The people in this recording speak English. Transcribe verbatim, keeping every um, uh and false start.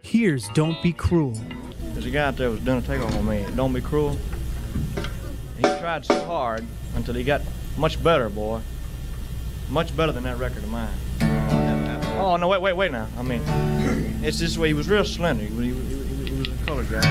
Here's Don't Be Cruel. There's a guy out there who was doing a takeoff on me. Don't Be Cruel. He tried so hard until he got much better, boy. Much better than that record of mine. Oh, no, wait, wait, wait now. I mean, it's this way. He was real slender. He, he, he, he was a colored guy.